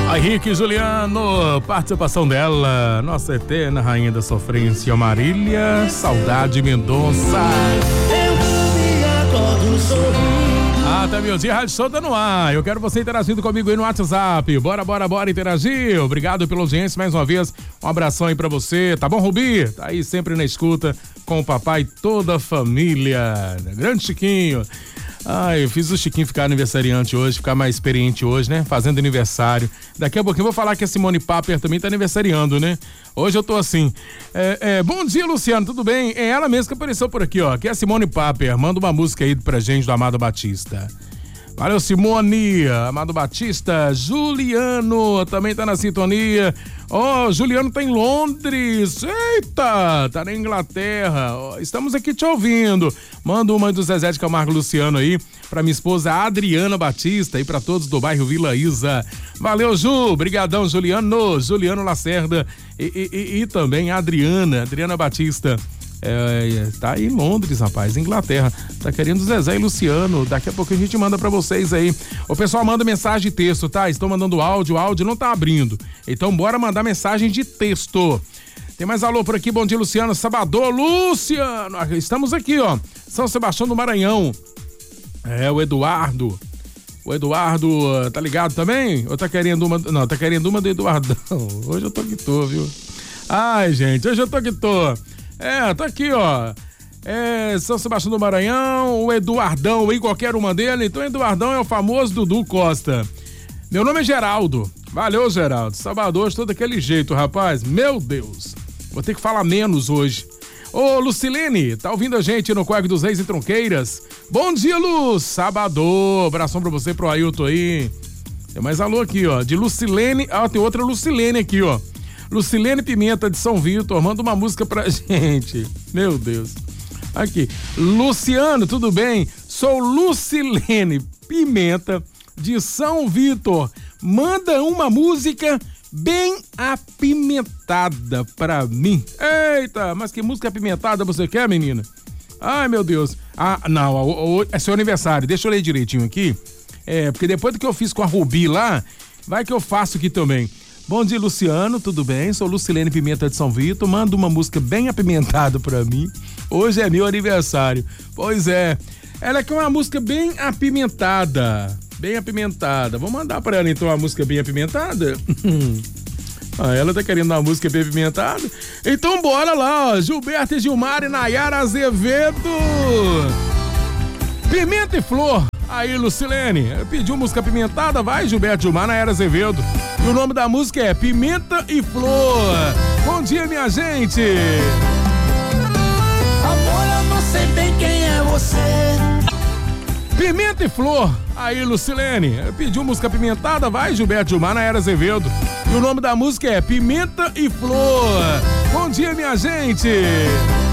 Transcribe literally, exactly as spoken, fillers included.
A Henrique Juliano, participação dela, nossa eterna rainha da sofrência, Marília Saudade Mendonça. Eu me acordo sorrindo. Até meu dia, Rádio Show tá no ar. Eu quero você interagindo comigo aí no WhatsApp. Bora, bora, bora interagir. Obrigado pela audiência mais uma vez. Um abração aí pra você. Tá bom, Rubi? Tá aí sempre na escuta com o papai e toda a família. Grande Chiquinho. Ah, eu fiz o Chiquinho ficar aniversariante hoje, ficar mais experiente hoje, né? Fazendo aniversário. Daqui a pouquinho eu vou falar que a Simone Paper também tá aniversariando, né? Hoje eu tô assim. É, é, bom dia, Luciano, tudo bem? É ela mesma que apareceu por aqui, ó. Que é a Simone Paper. Manda uma música aí pra gente do Amado Batista. Valeu, Simone, Amado Batista, Juliano também tá na sintonia. Ó, oh, Juliano tá em Londres, eita, tá na Inglaterra. Oh, estamos aqui te ouvindo. Manda uma do Zezé de Camargo Luciano aí pra minha esposa Adriana Batista e pra todos do bairro Vila Isa. Valeu, Ju, brigadão, Juliano, Juliano Lacerda e, e, e, e também Adriana, Adriana Batista. É, tá aí em Londres, rapaz, Inglaterra. Tá querendo Zezé e Luciano. Daqui a pouco a gente manda pra vocês aí. O pessoal manda mensagem de texto, tá? Estão mandando áudio, o áudio não tá abrindo. Então bora mandar mensagem de texto. Tem mais alô por aqui, bom dia, Luciano. Sabador, Luciano. Estamos aqui, ó. São Sebastião do Maranhão. É, o Eduardo. O Eduardo, tá ligado também? Ou tá querendo uma... Não, tá querendo uma do Eduardão. Hoje eu tô que tô, viu? Ai, gente, hoje eu tô que tô. É, tá aqui, ó. É, São Sebastião do Maranhão, o Eduardão aí, qualquer uma dele. Então, Eduardão é o famoso Dudu Costa. Meu nome é Geraldo. Valeu, Geraldo. Salvador, estou daquele jeito, rapaz. Meu Deus. Vou ter que falar menos hoje. Ô, Lucilene, tá ouvindo a gente no Código dos Reis e Tronqueiras? Bom dia, Luz. Sabador. Abração pra você, pro Ailton aí. Tem mais alô aqui, ó. De Lucilene. Ah, tem outra Lucilene aqui, ó. Lucilene Pimenta de São Vitor, manda uma música pra gente. Meu Deus. Aqui. Luciano, tudo bem? Sou Lucilene Pimenta de São Vitor. Manda uma música bem apimentada pra mim. Eita, mas que música apimentada você quer, menina? Ai, meu Deus. Ah, não, o, o, é seu aniversário. Deixa eu ler direitinho aqui. É, porque depois do que eu fiz com a Rubi lá, vai que eu faço aqui também. Bom dia, Luciano, tudo bem? Sou Lucilene Pimenta de São Vitor, manda uma música bem apimentada pra mim. Hoje é meu aniversário. Pois é, ela quer uma música bem apimentada, bem apimentada. Vou mandar pra ela então uma música bem apimentada? Ah, ela tá querendo uma música bem apimentada? Então bora lá, ó, Gilberto e Gilmar e Nayara Azevedo. Pimenta e Flor. Aí, Lucilene, pediu música apimentada? Vai, Gilberto Gilmar, Nayara Azevedo. E o nome da música é Pimenta e Flor. Bom dia, minha gente. Amor, eu não sei bem quem é você. Pimenta e Flor. Aí, Lucilene, pediu música apimentada? Vai, Gilberto Gilmar, Nayara Azevedo. E o nome da música é Pimenta e Flor. Bom dia, minha gente.